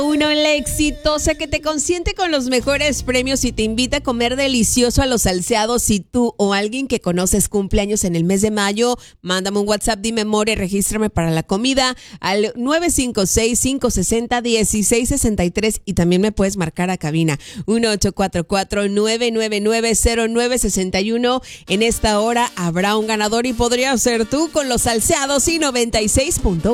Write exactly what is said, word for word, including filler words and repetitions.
Uno, la exitosa que te consiente con los mejores premios y te invita a comer delicioso a los salseados. Si tú o alguien que conoces cumpleaños en el mes de mayo, mándame un WhatsApp de memoria y regístrame para la comida al nueve cinco seis, cinco seis cero, uno seis seis tres y también me puedes marcar a cabina uno ocho cuatro cuatro, nueve nueve nueve, cero nueve seis uno. En esta hora habrá un ganador y podría ser tú con los salseados y noventa y seis punto uno.